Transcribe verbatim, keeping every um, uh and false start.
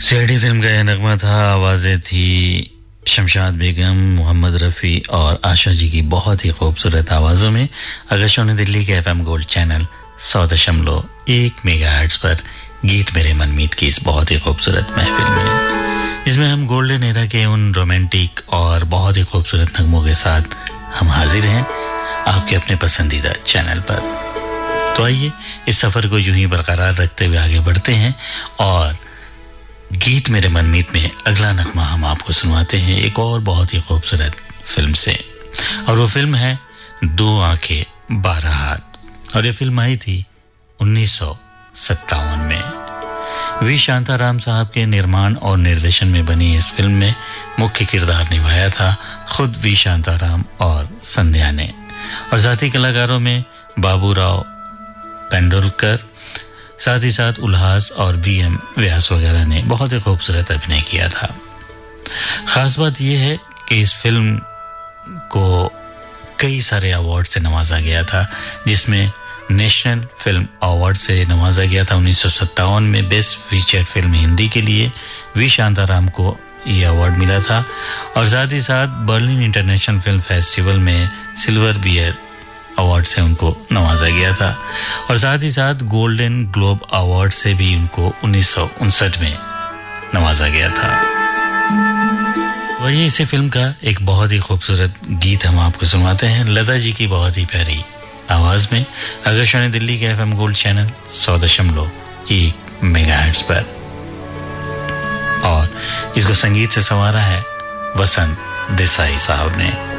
CID film का यह नगमा था। आवाज़ें थी शमशाद बेगम, मोहम्मद रफ़ी और आशा जी की बहुत ही खूबसूरत आवाज़ों में। आकाशवाणी दिल्ली के एफएम गोल्ड चैनल सौ दशमलव एक मेगाहर्ट्ज़ पर गीत मेरे मनमीत की इस बहुत ही खूबसूरत महफिल में, इसमें हम गोल्डन एरा के उन रोमांटिक और बहुत ही खूबसूरत नगमों के साथ हम हाजिर हैं आपके अपने पसंदीदा चैनल पर। तो आइए इस सफ़र को यूं ही बरकरार रखते हुए आगे बढ़ते हैं और गीत मेरे मनमीत में अगला नगमा हम आपको सुनवाते हैं एक और बहुत ही खूबसूरत फिल्म से, और वो फिल्म है दो आंखें बारह हाथ। और ये फिल्म आई थी उन्नीस सौ सत्तावन में। वी शांताराम साहब के निर्माण और निर्देशन में बनी इस फिल्म में मुख्य किरदार निभाया था खुद वी शांताराम और संध्या ने, और साथी कलाकारों में बाबूराव पेंडुलकर, साथ ही साथ उल्हास और बी एम व्यास वगैरह ने बहुत ही खूबसूरत अभिनय किया था। खास बात यह है कि इस फिल्म को कई सारे अवार्ड से नवाजा गया था, जिसमें नेशनल फिल्म अवार्ड से नवाजा गया था उन्नीस सौ सत्तावन में। बेस्ट फीचर फिल्म हिंदी के लिए वी शांताराम को ये अवार्ड मिला था, और साथ ही साथ बर्लिन इंटरनेशनल फिल्म फेस्टिवल में सिल्वर बियर अवार्ड से उनको नवाजा गया था, और साथ ही साथ गोल्डन ग्लोब अवार्ड से भी उनको उन्नीस सौ उनसठ में नवाजा गया था। वही इसी फिल्म का एक बहुत ही खूबसूरत गीत हम आपको सुनवाते हैं लता जी की बहुत ही प्यारी आवाज में, आकाशवाणी दिल्ली के एफएम गोल्ड चैनल सौ दशमलव एक मेगाहर्ट्ज़ पर। और इसको संगीत से संवारा है वसंत देसाई साहब ने।